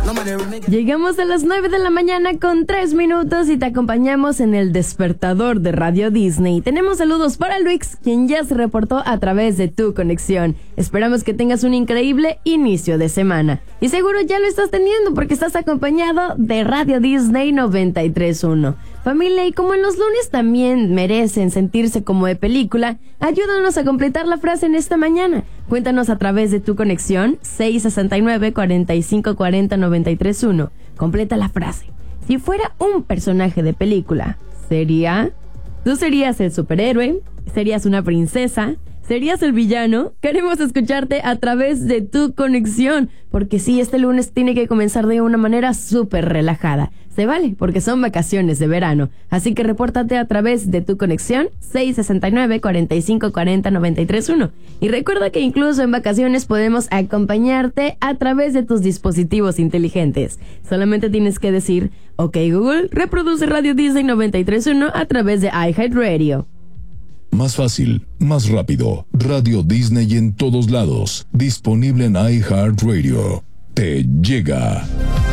Llegamos a las 9 de la mañana con 3 minutos y te acompañamos en el despertador de Radio Disney. Tenemos saludos para Luis, quien ya se reportó a través de Tu Conexión. Esperamos que tengas un increíble inicio de semana. Y seguro ya lo estás teniendo porque estás acompañado de Radio Disney 93.1. Familia, y como en los lunes también merecen sentirse como de película, ayúdanos a completar la frase en esta mañana. Cuéntanos a través de Tu Conexión 669-4540-931. Completa la frase. Si fuera un personaje de película, ¿tú serías el superhéroe? ¿Serías una princesa? ¿Serías el villano? Queremos escucharte a través de Tu Conexión, porque sí, este lunes tiene que comenzar de una manera súper relajada. Se vale, porque son vacaciones de verano. Así que repórtate a través de Tu Conexión 669-4540-931. Y recuerda que incluso en vacaciones podemos acompañarte a través de tus dispositivos inteligentes. Solamente tienes que decir, ok Google, reproduce Radio Disney 93.1 a través de iHeartRadio. Más fácil, más rápido. Radio Disney en todos lados. Disponible en iHeartRadio. Te llega.